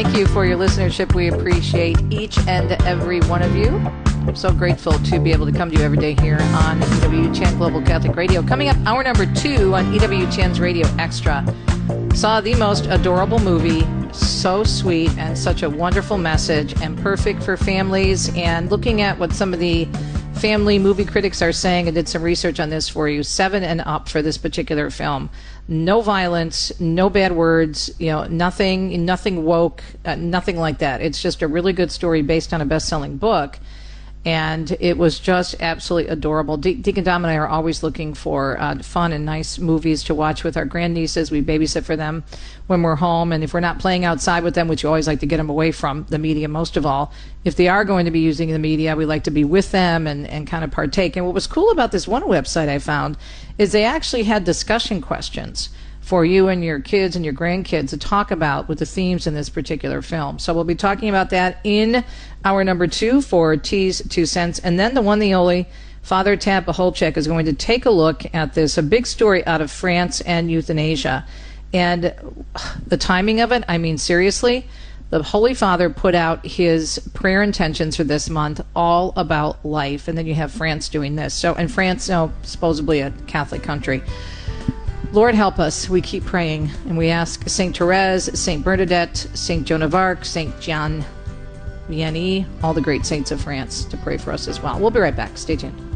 Thank you for your listenership. We appreciate each and every one of you. I'm so grateful to be able to come to you every day here on EWTN Global Catholic Radio. Coming up, hour number 2 on EWTN's Radio Extra. Saw the most adorable movie, so sweet and such a wonderful message and perfect for families. And looking at what some of the family movie critics are saying, I did some research on this for you, 7 and up for this particular film. No violence, no bad words, nothing woke, nothing like that. It's just a really good story based on a best-selling book. And it was just absolutely adorable. Deacon Dom and I are always looking for fun and nice movies to watch with our grandnieces. We babysit for them when we're home. And if we're not playing outside with them, which you always like to get them away from the media most of all, if they are going to be using the media, we like to be with them and kind of partake. And what was cool about this one website I found is they actually had discussion questions for you and your kids and your grandkids to talk about with the themes in this particular film. So we'll be talking about that in hour number 2 for T's 2 cents. And then the one, the only, Father Tab Baholchek is going to take a look at this, a big story out of France and euthanasia. And the timing of it, I mean, seriously, the Holy Father put out his prayer intentions for this month all about life. And then you have France doing this. So, and France, supposedly a Catholic country. Lord help us. We keep praying, and we ask St. Therese, St. Bernadette, St. Joan of Arc, St. Jean Vianney, all the great saints of France to pray for us as well. We'll be right back. Stay tuned.